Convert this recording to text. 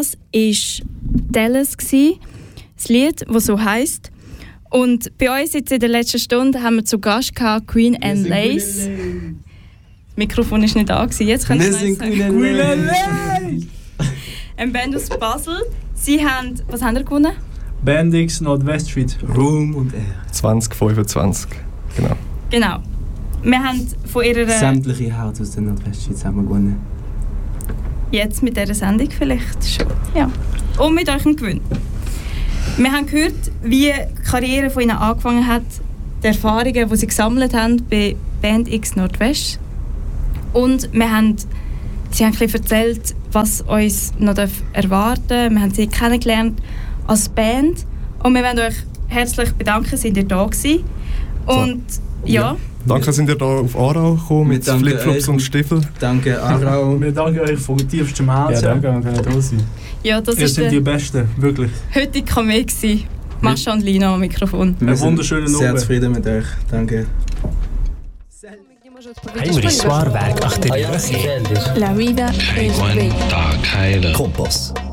Das war Dallas, das Lied, das so heisst. Und bei uns jetzt in der letzten Stunde haben wir zu Gast gehabt Queen and Lace. Das Mikrofon war nicht da, jetzt können Sie es sagen. Queen and Lace! Ein Band aus Basel. Sie haben, was haben Sie gewonnen? Band X Nordwest Street. Ruhm und Ehre. 2025, genau. Genau. Wir haben von ihrer... Sämtliche Haut aus der Nordwestschweiz haben wir gewonnen. Jetzt mit dieser Sendung vielleicht schon. Ja. Und mit euch einen Gewinn. Wir haben gehört, wie die Karriere von ihnen angefangen hat, die Erfahrungen, die sie gesammelt haben bei Band X Nordwest. Und sie haben ein bisschen erzählt, was uns noch erwarten darf. Wir haben sie kennengelernt als Band. Und wir wollen euch herzlich bedanken, dass ihr da gewesen. Und ja. Danke, dass ihr hier auf Aarau gekommen mit Flipflops und Stiefeln. Danke, Aarau. Wir danken euch von tiefstem Herzen. Ja, danke, wir können da sein. Ja, das Ihr ist seid die Besten, wirklich. heutige Kamel gewesen. Mascha und Lina am Mikrofon. Wir sind wunderschönen sehr Abend. zufrieden mit euch. Danke. Heinrich Soarwerk 8. La vida es bella. Kompass.